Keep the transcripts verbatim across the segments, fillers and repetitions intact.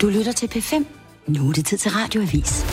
Du lytter til P fem. Nu er det tid til Radioavis.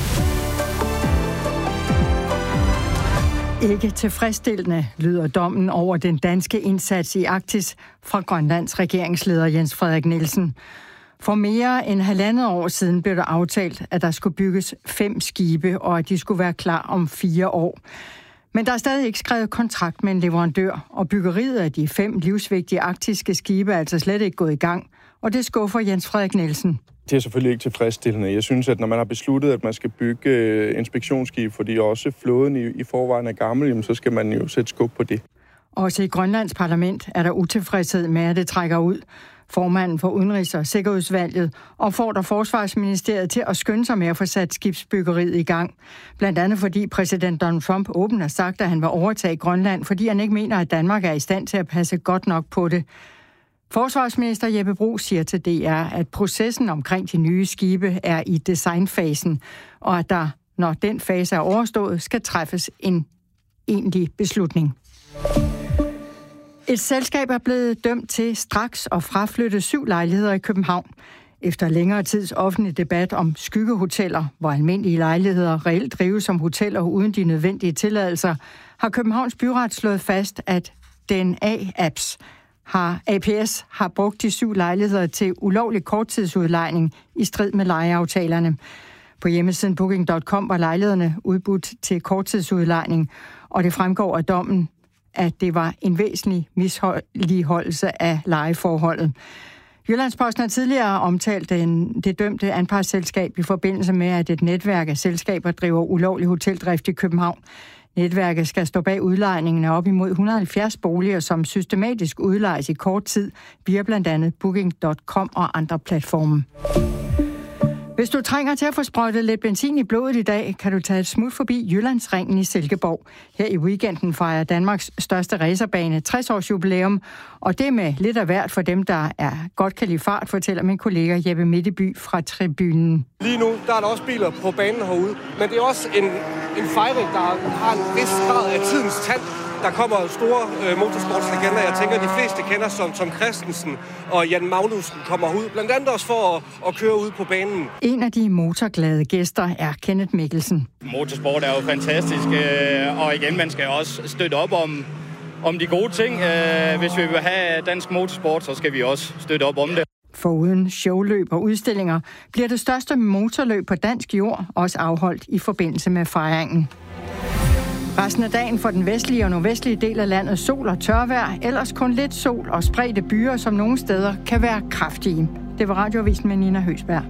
Ikke tilfredsstillende lyder dommen over den danske indsats i Arktis fra Grønlands regeringsleder Jens Frederik Nielsen. For mere end halvandet år siden blev der aftalt, at der skulle bygges fem skibe, og at de skulle være klar om fire år. Men der er stadig ikke skrevet kontrakt med en leverandør, og byggeriet af de fem livsvigtige arktiske skibe er altså slet ikke gået i gang. Og det skuffer Jens Frederik Nielsen. Det er selvfølgelig ikke tilfredsstillende. Jeg synes, at når man har besluttet, at man skal bygge inspektionsskib, fordi også flåden i, i forvejen er gammel, jamen, så skal man jo sætte skub på det. Også i Grønlands parlament er der utilfredshed med, at det trækker ud. Formanden for Udenrigs- og Sikkerhedsudvalget opfordrer Forsvarsministeriet til at skynde sig med at få sat skibsbyggeriet i gang. Blandt andet fordi præsident Donald Trump åbent har sagt, at han vil overtage Grønland, fordi han ikke mener, at Danmark er i stand til at passe godt nok på det. Forsvarsminister Jeppe Bruus siger til D R, at processen omkring de nye skibe er i designfasen, og at der, når den fase er overstået, skal træffes en egentlig beslutning. Et selskab er blevet dømt til straks at fraflytte syv lejligheder i København. Efter længere tids offentlig debat om skyggehoteller, hvor almindelige lejligheder reelt drives som hoteller uden de nødvendige tilladelser, har Københavns Byret slået fast, at D N A-apps har A P S har brugt de syv lejligheder til ulovlig korttidsudlejning i strid med lejeaftalerne. På hjemmesiden booking punktum com var lejlighederne udbudt til korttidsudlejning, og det fremgår af dommen, at det var en væsentlig misligeholdelse af lejeforholdet. Jyllandsposten har tidligere omtalt den, det dømte anpartsselskab i forbindelse med, at et netværk af selskaber driver ulovlig hoteldrift i København. Netværket skal stå bag udlejningen af op imod et hundrede og halvfjerds boliger, som systematisk udlejes i kort tid via blandt andet booking punktum com og andre platforme. Hvis du trænger til at få sprøjtet lidt benzin i blodet i dag, kan du tage et smut forbi Jyllandsringen i Silkeborg. Her i weekenden fejrer Danmarks største racerbane tres års jubilæum, og det med lidt af hvert for dem, der er godt kan lide fart, fortæller min kollega Jeppe Mitteby fra tribunen. Lige nu der er der også biler på banen herude, men det er også en, en fejring, der har en vis grad af tidens tand. Der kommer store øh, motorsportslegender, jeg tænker, de fleste kender som Tom Christensen og Jan Magnussen kommer ud, blandt andet også for at, at køre ud på banen. En af de motorglade gæster er Kenneth Mikkelsen. Motorsport er jo fantastisk, øh, og igen, man skal også støtte op om, om de gode ting. Øh, hvis vi vil have dansk motorsport, så skal vi også støtte op om det. Foruden showløb og udstillinger bliver det største motorløb på dansk jord også afholdt i forbindelse med fejringen. Resten af dagen for den vestlige og nordvestlige del af landet sol og tørvejr, ellers kun lidt sol og spredte byer, som nogle steder kan være kraftige. Det var Radioavisen med Nina Høsberg.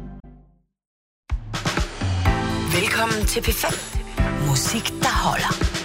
Velkommen til P fem. Musik, der holder.